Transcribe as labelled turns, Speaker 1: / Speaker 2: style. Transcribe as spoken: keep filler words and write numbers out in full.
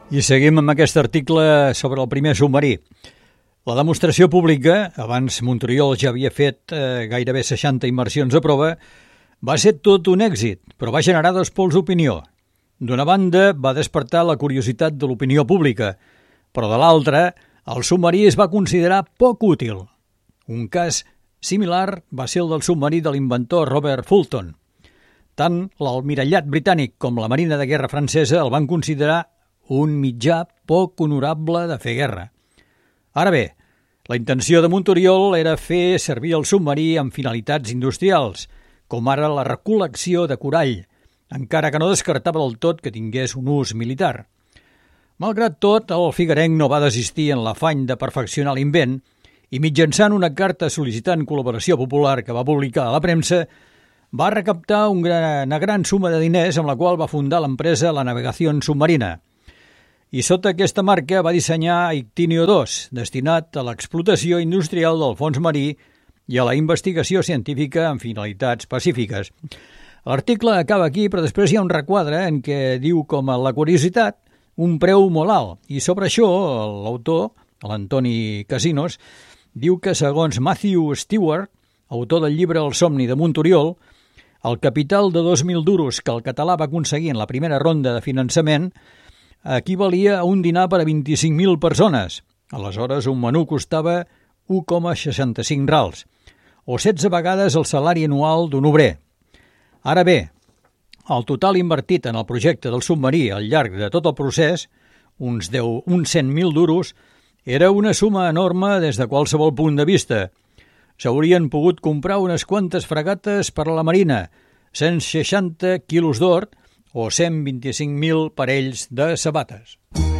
Speaker 1: I seguim amb aquest article sobre el primer submarí. La demostració pública, abans Monturiol ja havia fet eh, gairebé seixanta immersions a prova, va ser tot un èxit, però va generar dos pols d'opinió. D'una banda, va despertar la curiositat de l'opinió pública, però de l'altra, el submarí es va considerar poc útil. Un cas similar va ser el del submarí de l'inventor Robert Fulton. Tant l'almirallat britànic com la marina de guerra francesa el van considerar un mitjà poc honorable de fer guerra. Ara bé, la intenció de Monturiol era fer servir el submarí amb finalitats industrials, com ara la recol·lecció de corall, encara que no descartava del tot que tingués un ús militar. Malgrat tot, el figuerenc no va desistir en l'afany de perfeccionar l'invent i mitjançant una carta sol·licitant col·laboració popular que va publicar a la premsa, va recaptar una gran suma de diners amb la qual va fundar l'empresa La Navegació Submarina. I sota aquesta marca va dissenyar Ictinio dos, destinat a l'explotació industrial del fons marí i a la investigació científica amb finalitats pacífiques. L'article acaba aquí, però després hi ha un requadre en què diu com a la curiositat un preu molt alt. I sobre això l'autor, l'Antoni Casinos, diu que segons Matthew Stewart, autor del llibre El somni de Monturiol, el capital de dos mil duros que el català va aconseguir en la primera ronda de finançament equivalia a un dinar per a vint-i-cinc mil persones. Aleshores, un menú costava u coma seixanta-cinc rals, o setze vegades el salari anual d'un obrer. Ara bé, el total invertit en el projecte del submarí al llarg de tot el procés, uns, deu, uns cent mil duros, era una suma enorme des de qualsevol punt de vista. S'haurien pogut comprar unes quantes fregates per a la marina, cent seixanta quilos d'or o cent vint-i-cinc mil parells de sabates.